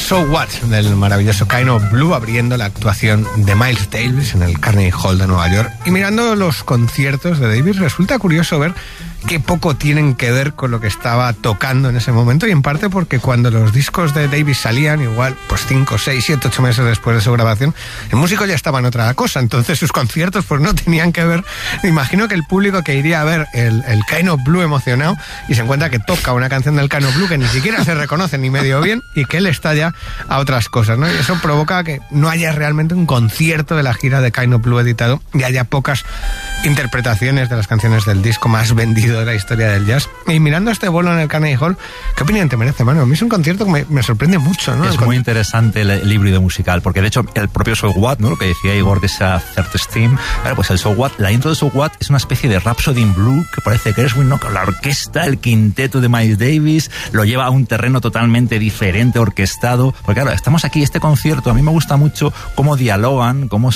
So What del maravilloso Kind of Blue, abriendo la actuación de Miles Davis en el Carnegie Hall de Nueva York. Y mirando los conciertos de Davis, resulta curioso ver que poco tienen que ver con lo que estaba tocando en ese momento, y en parte porque cuando los discos de Davis salían, igual pues 5, 6, 7, 8 meses después de su grabación, el músico ya estaba en otra cosa, entonces sus conciertos pues no tenían que ver. Me imagino que el público que iría a ver el Kind of Blue emocionado y se encuentra que toca una canción del Kind of Blue que ni siquiera se reconoce ni medio bien y que él está ya a otras cosas, ¿no? Y eso provoca que no haya realmente un concierto de la gira de Kind of Blue editado y haya pocas interpretaciones de las canciones del disco más vendido de la historia del jazz. Y mirando este bolo en el Carnegie Hall, ¿qué opinión te merece, Manu? A mí es un concierto que me sorprende mucho, ¿no? Es muy interesante el híbrido musical, porque de hecho el propio So What, ¿no? Lo que decía Igor de esa Third Stream, claro, pues el So What, la intro de So What es una especie de Rhapsody in Blue que parece que Gershwin, ¿no? Con la orquesta, el quinteto de Miles Davis, lo lleva a un terreno totalmente diferente, orquestado, porque claro, estamos aquí, este concierto, a mí me gusta mucho cómo dialogan, cómo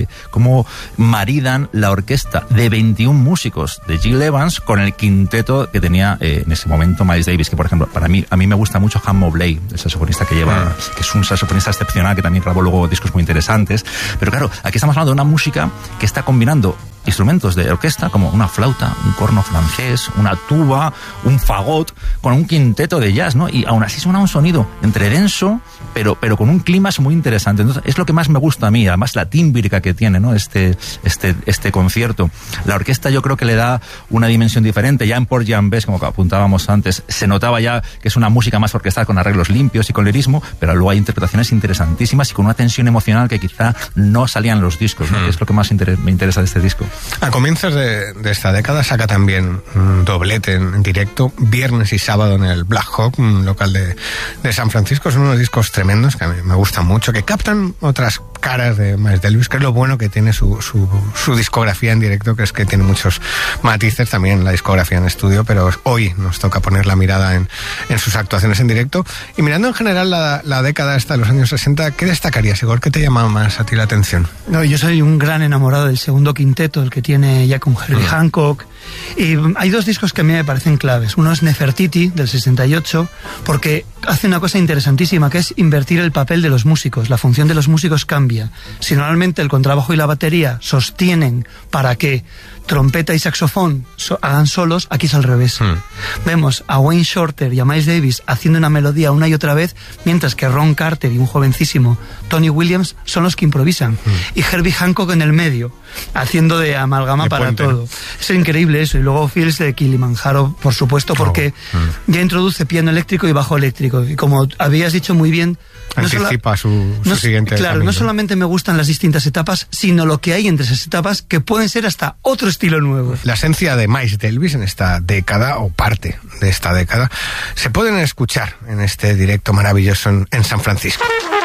maridan la orquesta de 21 músicos de Gil Evans con el quinteto que tenía en ese momento Miles Davis, que por ejemplo, a mí me gusta mucho Han Mobley, el saxofonista que lleva, que es un saxofonista excepcional, que también grabó luego discos muy interesantes, pero claro, aquí estamos hablando de una música que está combinando instrumentos de orquesta como una flauta, un corno francés, una tuba, un fagot, con un quinteto de jazz, ¿no? Y aún así suena un sonido entre denso, pero con un clima muy interesante. Entonces, es lo que más me gusta a mí, además la tímbrica que tiene, ¿no? Este concierto. La orquesta yo creo que le da una dimensión diferente. Ya en Porgy and Bess, como apuntábamos antes, se notaba ya que es una música más orquestal con arreglos limpios y con lirismo, pero luego hay interpretaciones interesantísimas y con una tensión emocional que quizá no salían en los discos, ¿no? Que es lo que más me interesa de este disco. A comienzos de esta década saca también un doblete en directo, viernes y sábado en el Black Hawk, un local de San Francisco. Son unos discos tremendos que a mí me gustan mucho, que captan otras caras de Miles Davis, que es lo bueno que tiene su discografía en directo, que es que tiene muchos matices, también la discografía en estudio, pero hoy nos toca poner la mirada en sus actuaciones en directo. Y mirando en general la década esta de los años 60, ¿qué destacarías, Igor? ¿Qué te llama más a ti la atención? No, yo soy un gran enamorado del segundo quinteto, el que tiene ya con Herbie Hancock, y hay dos discos que a mí me parecen claves. Uno es Nefertiti, del 68, porque hace una cosa interesantísima, que es invertir el papel de los músicos. La función de los músicos cambia. Si normalmente el contrabajo y la batería sostienen para que trompeta y saxofón hagan solos, aquí es al revés. Vemos a Wayne Shorter y a Miles Davis haciendo una melodía una y otra vez, mientras que Ron Carter y un jovencísimo Tony Williams son los que improvisan. Y Herbie Hancock en el medio, haciendo de amalgama de para puente. Todo. Es increíble eso. Y luego Fields de Kilimanjaro, por supuesto, porque ya introduce piano eléctrico y bajo eléctrico. Y como habías dicho muy bien, anticipa su siguiente claro, camino. No solamente me gustan las distintas etapas, sino lo que hay entre esas etapas, que pueden ser hasta otro estilo nuevo. La esencia de Miles Davis en esta década, o parte de esta década, se pueden escuchar en este directo maravilloso en San Francisco.